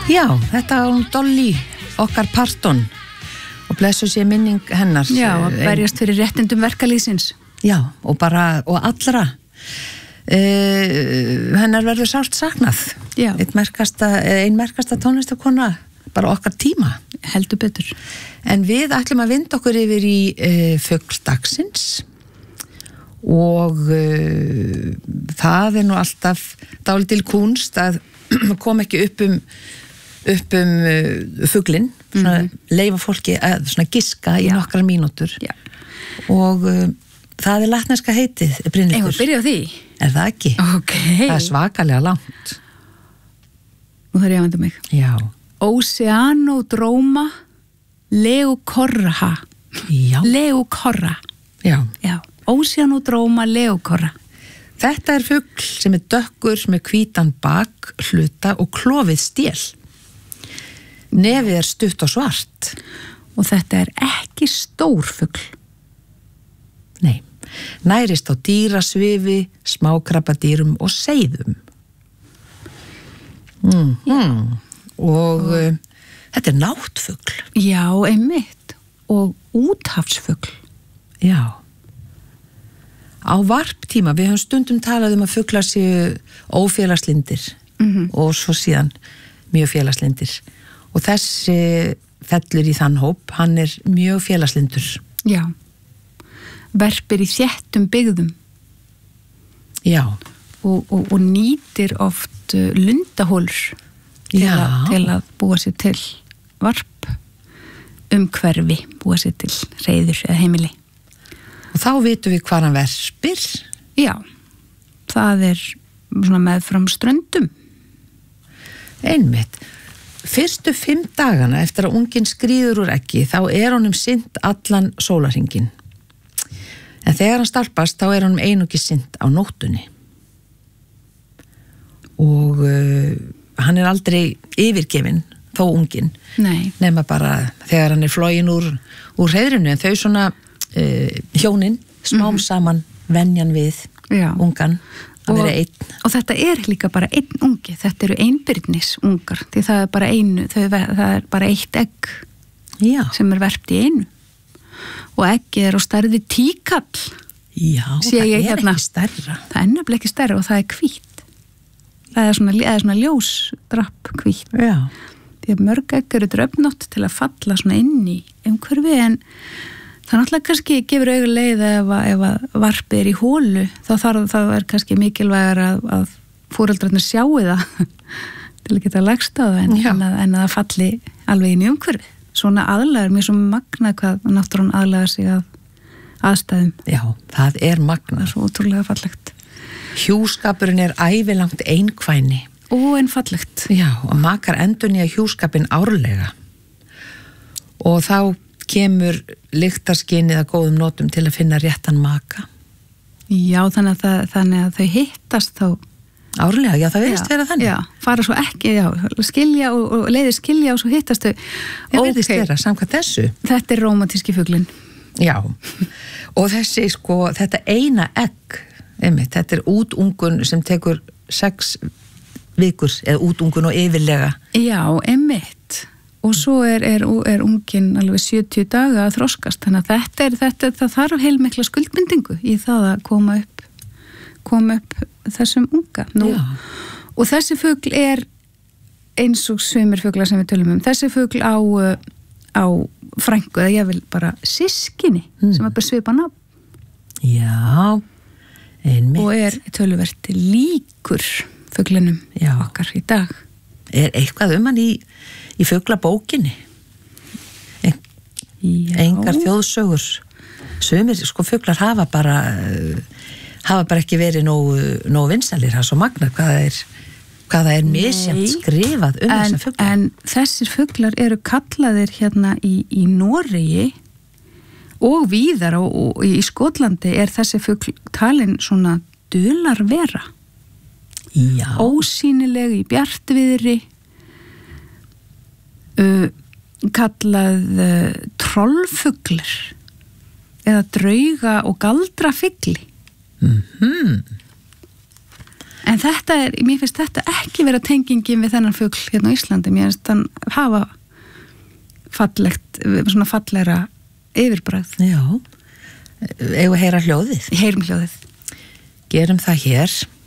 Já, þetta var Dolly okkar Parton og blessu sé minning hennar. Já, að berjast fyrir réttindum verkalýðsins. Já, og allra. Hennar verður sárt saknað. Já. Ein merkasta tónlistakona bara okkar tíma. Heldur betur. En við ætlum að vinda okkur yfir í fugl dagsins og það nú alltaf dálítil kúnst að kom ekki upp um fuglinn, leyfa fólki að svona giska í nokkrar mínútur. Já. Og það latneska heitið, Brynhildur. Eigum að byrja á því? Er það ekki? Ok. Það svakalega langt. Nú þarf ég að vanda mig. Já. Oceanodroma leucorra. Já. Leucorra. Já. Já. Oceanodroma leucorra. Þetta fugl sem dökkur með hvítan bak, hluta og klofið stél. Nefið stutt og svart. Og þetta ekki stór fugl. Nei. Nærist á dýrasvifi, smákrabbadýrum og seiðum. Og þetta náttfugl. Já, einmitt. Og úthafsfugl. Já. Á varptíma, við höfum stundum talað að fuglar séu ófélagslyndir og svo síðan mjög félagslyndir. Og þessi fellur í þann hóp, hann mjög félagslyndur. Já. Verpir í þéttum byggðum. Já. Og nýtir oft lundahólur til að búa sér til varp umhverfi, búa sér til hreiður eða heimili. Og þá vitum við hvað hann verpir. Já, það svona meðfram ströndum. Einmitt. Fyrstu 5 dagana eftir að unginn skríður úr eggi, þá honum sinnt allan sólarhringinn. En þegar hann stelpast, þá honum einungis sinnt á nóttunni. Og hann aldrei yfirgefinn, þó unginn. Nei. Nema bara þegar hann floginn úr hreiðrinu, en þau svona hjónin smám saman venjan við ungan að vera einn. Og þetta líka bara einn ungi, þetta eru einbyrnis ungar, því það bara það bara eitt egg sem verpt í einu. Og eggið á stærði tíkall. Já, það ekki stærra. Það nefnilega ekki stærra og það hvítt. Það svona ljósdrapp hvítt. Já. Því að mörg egg eru dröfnótt til að falla svona inn í umhverfi, en það náttúrulega kannski gefur auga leið ef að varpið í hólu, þá kannski mikilvægar að foreldrarnir sjáu það til að geta lagst á það en að það falli alveg inn í umhverfi. Svona aðlagar, mér svo magna hvað náttúran aðlagar sig að aðstæðum. Já, það magna. Það svo ótrúlega fallegt. Hjúskapurinn ævilangt einkvæni. Og en fallegt. Já, og makar endurnýja hjúskapinn árlega. Og þá kemur lyktarskynið að góðum notum til að finna réttan maka. Já, þannig að þau hittast þá árlega, já, það verðist vera þannig. Já, fara svo ekki, skilja og leiðir skilja og svo hittast þau. Það verðist vera, samkvæmt þessu. Þetta rómantíski fuglinn. Já, og þetta eina egg, einmitt, þetta útungun sem tekur 6 vikur, eða útungun og yfirlega. Já, einmitt. Og svo unginn alveg 70 daga að þroskast, þannig að það þarf heilmikla skuldbindingu í það að koma upp þessum unga. Og þessi fugl eins og sumir fuglar sem við tölum um. Þessi fugl á frænku, eða ég vil bara systkini sem bara svipa nafn. Já, einmitt. Og töluvert líkur fuglinum okkar í dag. Eitthvað hann í fuglabókinni? Engar þjóðsögur. Sumir fuglar hafa bara ekki verið nógu vinsalir, það svo magna hvað það misjafnt skrifað þessa fugla. En þessir fuglar eru kallaðir hérna í Noregi og víðar og í Skotlandi þessi fugl talin svona dularvera. Já. Ósýnileg í bjartviðri, kallað trollfuglar eða drauga og galdrafugli. En mér finnst þetta ekki vera tengingin við þennan fugl hérna á Íslandi, mér finnst hann hafa svona fallegra yfirbragð. Já, eigum að heyra hljóðið. Heyrum hljóðið. Gerum það hér.